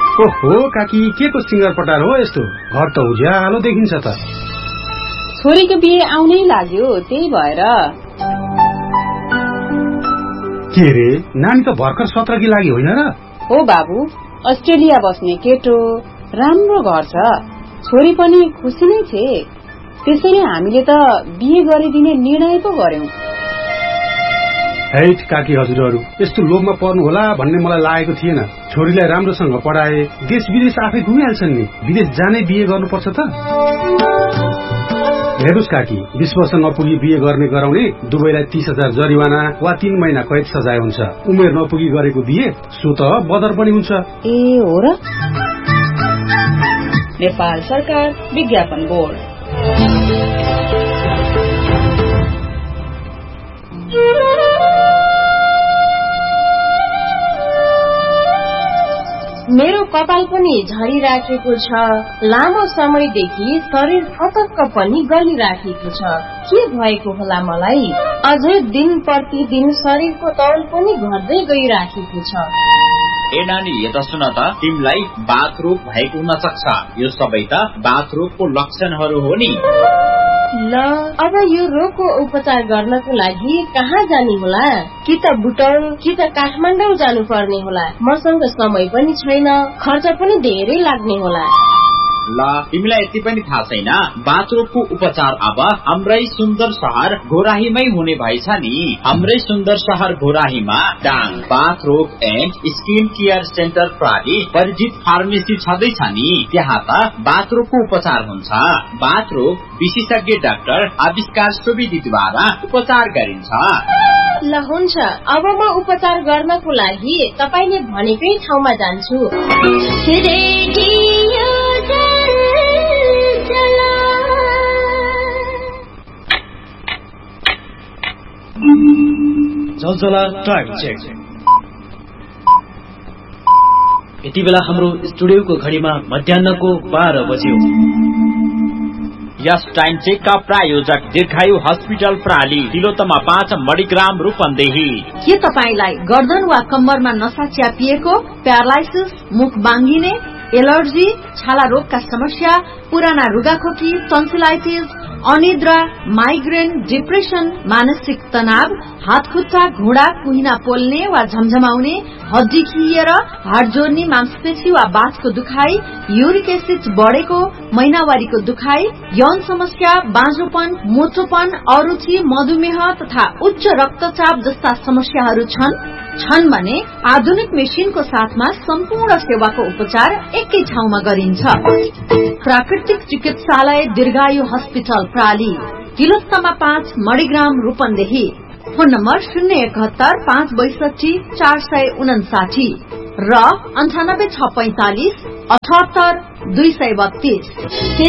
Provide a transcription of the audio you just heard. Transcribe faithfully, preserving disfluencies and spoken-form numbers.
ओहो काकी, के को सिंगर पटार हो यस्तो? घर त उज्यालो देखिन्छ त। छोरीको बिहे आउनै लाग्यो, त्यही भएर। के रे, नानी त भर्खर सत्रकी लागि होइन र? हो बाबु, अस्ट्रेलिया बस्ने केटो, राम्रो घर छ, छोरी पनि खुसी नै छे। त्यसैले हामीले त बिहे गरिदिने निर्णय पो गर्यौं। हैट काकी हजुरहरू, यस्तो लोभमा पर्नु होला भन्ने मलाई लागेको थिएन। छोरीलाई राम्रोसँग पढाए, देश विदेश आफै घुमिहाल्छन् नि। विदेश जाने बिहे गर्नुपर्छ त? हेर्नुहोस् काकी, बीस वर्ष नपुगी बिहे गर्ने गराउने दुवैलाई तीस हजार जरिवाना वा तीन महिना कैद सजाय हुन्छ। उमेर नपुगी गरेको बिहे सो त बदर पनि हुन्छ। ए हो र? नेपाल सरकार विज्ञापन बोर्ड। मेरो कपाल पनि झरिराखेको छ, लामो समयदेखि शरीर फटक्क पनि गलिराखेको छ। के भएको होला मलाई? अझै दिन प्रतिदिन शरीरको तौल पनि घट्दै गइराखेको छ। ए नानी, यता सुन त, तिमीलाई बाथरोग भएको हुन सक्छ। यो सबै त बाथरोगको लक्षणहरू हो नि। ल, अब यो रोगको उपचार गर्नको लागि कहाँ जाने होला? कि त बुटौल कि त काठमाडौँ जानु पर्ने होला। मसँग समय पनि छैन, खर्च पनि धेरै लाग्ने होला। ल, तिमीलाई यति पनि थाहा छैन? बाथरोगको उपचार अब हाम्रै सुन्दर शहर घोराहीमै हुने भएछ नि। हाम्रै सुन्दर शहर घोराहीमा डाङ बाथरोग एन्ड स्किन केयर सेन्टर प्रणाली परिचित फार्मेसी छँदैछ नि। त्यहाँ त बाथरोगको उपचार हुन्छ। बाथरोग विशेषज्ञ डाक्टर आविष्कार सुवेदीद्वारा उपचार गरिन्छ। ल हुन्छ, अब म उपचार गर्नको लागि तपाईले भनेकै ठाउँमा जान्छु। जलजला टाइम चेक। यति बेला हाम्रो स्टुडियोको घडीमा मध्याहको बाह्र बज्यो। यस टाइम चेकका प्रायोजक दीर्घायु हस्पिटल प्रणाली, तिलोत्तमा पाँच, मणिग्राम, रूपन्देही। के तपाईलाई गर्दन वा कम्मरमा नसा च्यापिएको, प्यारालाइसिस, मुख बाङ्गिने, एलर्जी, छाला रोगका समस्या, पुराना रुगाखोकी, टन्सिलाइटिस, अनिद्रा, माइग्रेन, डिप्रेसन, मानसिक तनाव, हात खुट्टा, घुँडा, कुहिना पोल्ने वा झमझमाउने, हड्डी खिएर, हाड जोड्ने, मांसपेशी वा बाथको दुखाई, युरिक एसिड बढेको, महिनावारीको दुखाई, यौन समस्या, बाँझोपन, मोटोपन, अरुचि, मधुमेह तथा उच्च रक्तचाप जस्ता समस्याहरू छन् छन् भने आधुनिक मेसिनको साथमा सम्पूर्ण सेवाको उपचार एकै ठाउँमा गरिन्छ। प्राकृतिक चिकित्सालय दीर्घायु हस्पिटल प्रणाली, तिलोत्तमा पाँच, मणिग्राम, रूपन्देही। फोन नम्बर शून्य एकहत्तर पाँच बैसठी चार सय उनासाठी र अन्ठानब्बे छ पैंतालिस अठहत्तर दुई सय बत्तीस।